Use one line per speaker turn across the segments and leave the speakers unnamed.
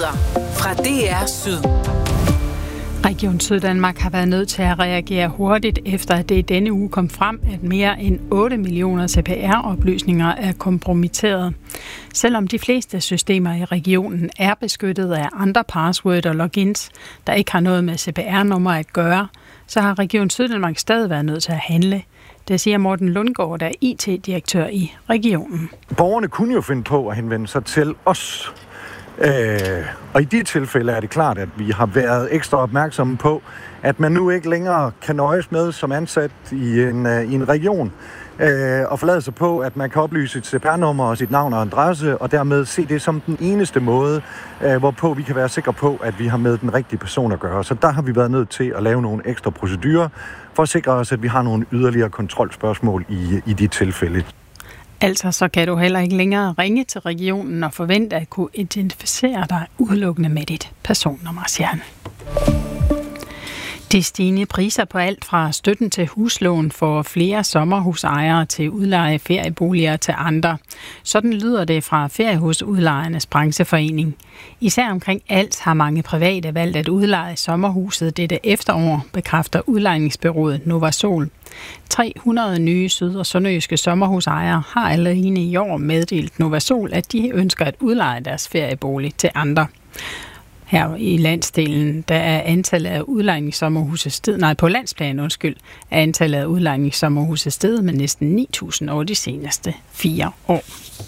Nyheder fra DR Syd.
Region Syddanmark har været nødt til at reagere hurtigt, efter at det i denne uge kom frem, at mere end 8 millioner CPR-oplysninger er kompromitteret. Selvom de fleste systemer i regionen er beskyttet af andre password og logins, der ikke har noget med CPR-nummer at gøre, så har Region Syddanmark stadig været nødt til at handle. Det siger Morten Lundgaard, der er IT-direktør i regionen.
Borgerne kunne jo finde på at henvende sig til os. Og i de tilfælde er det klart, at vi har været ekstra opmærksomme på, at man nu ikke længere kan nøjes med som ansat i en region og forlade sig på, at man kan oplyse sit CPR-nummer og sit navn og adresse, og dermed se det som den eneste måde, hvorpå vi kan være sikre på, at vi har med den rigtige person at gøre. Så der har vi været nødt til at lave nogle ekstra procedurer for at sikre os, at vi har nogle yderligere kontrolspørgsmål i de tilfælde.
Altså så kan du heller ikke længere ringe til regionen og forvente at kunne identificere dig udelukkende med dit personnummer, siger han. De stigende priser på alt fra støtten til huslån for flere sommerhusejere til udleje ferieboliger til andre. Sådan lyder det fra Feriehusudlejernes brancheforening. Især omkring alt har mange private valgt at udleje sommerhuset dette efterår, bekræfter udlejningsbureauet Novasol. 300 nye syd- og sønderjyske sommerhusejere har alene i år meddelt Novasol, at de ønsker at udleje deres feriebolig til andre. Her i landsdelen, der er antallet af udlejningssommerhuse på landsplan, er antallet af udlejningssommerhuse steget med næsten 9.000 over de seneste 4 år.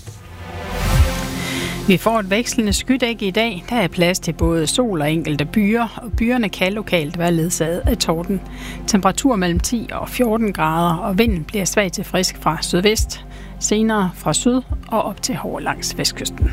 Vi får et vekslende skydæk i dag. Der er plads til både sol og enkelte byer, og byerne kan lokalt være ledsaget af torden. Temperatur mellem 10 og 14 grader, og vinden bliver svag til frisk fra sydvest, senere fra syd og op til hård langs vestkysten.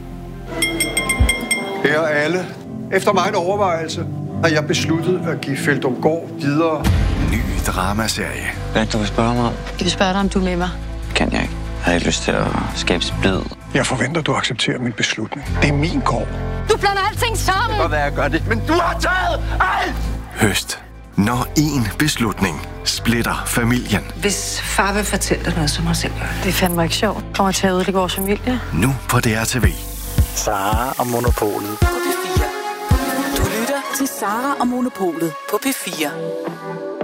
Her alle. Efter meget overvejelse har jeg besluttet at give Feldumgaard videre.
Ny dramaserie.
Hvad du vil spørge mig om?
Jeg vil spørge dig, om du er med mig.
Kan jeg ikke. Jeg har ikke lyst til at skabe splid.
Jeg forventer, du accepterer min beslutning. Det er min gård.
Du blander alting sammen!
Det kan godt være, jeg gør det, men du har taget alt!
Høst. Når én beslutning splitter familien.
Hvis far vil fortælle dig noget, så må jeg selv gøre det. Det er fandme ikke sjovt. Kommer til at ødelægge vores familie.
Nu på DRTV.
Sara og Monopolet.
På P4. Du lytter til Sara og Monopolet på P4.